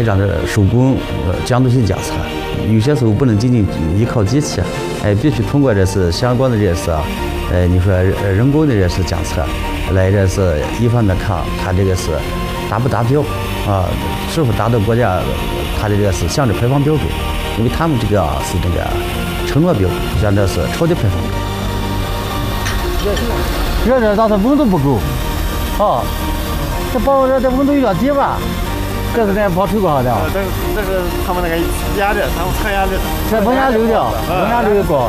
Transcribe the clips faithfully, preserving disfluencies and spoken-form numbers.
开展的手工呃监督性检测，有些时候不能仅仅依靠机器，哎，必须通过这是相关的这是，呃，你说人工的这是检测，来这是一方面看它这个是达不达标啊，是否达到国家它的这个是限制排放标准，因为他们这个是这个承诺标准，像这是超低排放标准。 热热但是温度不够，啊，这保热的温度有点低吧？这是咱跑推广的。 这这是他们那个压的，他们测压的。 这温压流的，温压流高。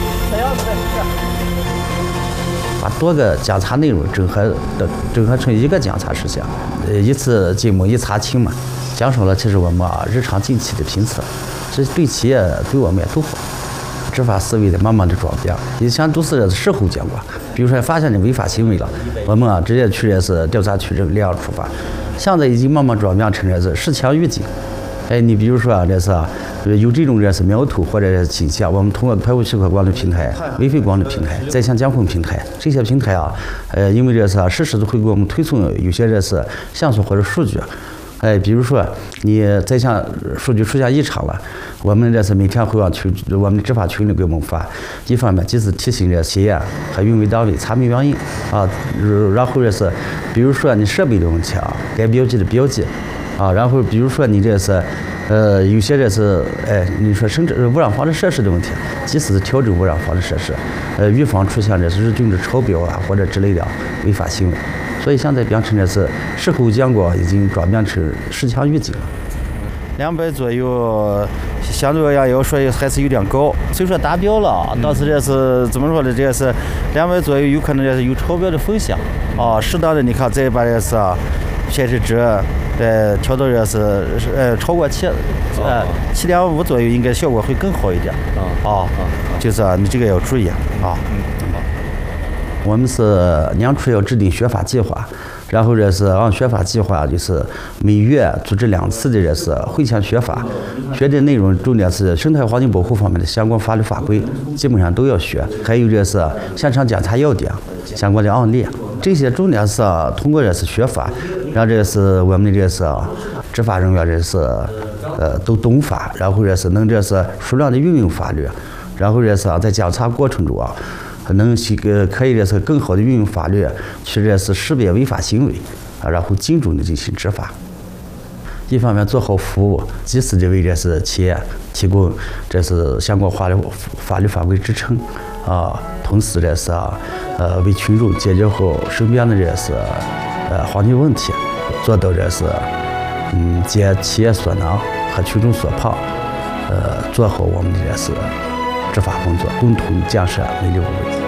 把多个检查内容整合的整合成一个检查事项，呃，一次进门一查清嘛，减少了其实我们啊日常近期的频次，这对企业对我们也都好。执法思维的慢慢的转变，以前都是事后监管，比如说发现你违法行为了，我们啊直接去这是调查取证立案处罚，现在已经慢慢转变成这是事前预警。哎，你比如说啊，这是有这种这是苗头或者是倾向，我们通过排污许可管理平台、违法管理平台、在线监控平台这些平台啊，呃，因为这是实时的会给我们推送有些这是线索或者数据。哎，比如说你在线数据出现异常了，我们这是每天会往群我们的执法群里给我们发，一方面及时提醒这企业和运维单位查明原因啊，然后这是比如说你设备的问题啊，该标记的标记啊，然后比如说你这是呃有些这是哎你说生产污染防治设施的问题，及时的调整污染防治设施，呃预防出现这是日均的超标啊或者之类的违法行为。所以现在变成的是事后监管，已经转变成事前预警了。 两百左右，相对而言要说还是有点高。虽说达标了，但是这是怎么说呢？这是两百左右，有可能这是有超标的风险啊。适当的，你看再把这是偏值值，呃，调到这是呃超过七，呃七点五左右，应该效果会更好一点啊。就是你这个要注意啊。 我们是年初要制定学法计划，然后这是按学法计划，就是每月组织两次的这是会前学法，学的内容重点是生态环境保护方面的相关法律法规，基本上都要学，还有这是现场检查要点相关的案例，这些重点是通过这是学法，让这是我们的这是执法人员这是呃都懂法，然后这是能这是熟练的运用法律，然后这是在检查过程中啊。能去个可以这是更好的运用法律，去这是识别违法行为，啊，然后精准的进行执法。一方面做好服务，及时的为这是企业提供这是相关法律法律法规支撑，啊，同时这是啊，呃为群众解决好身边的这是呃环境问题，做到这是嗯竭企业所能和群众所盼，呃做好我们的这是执法工作，共同建设美丽无畏。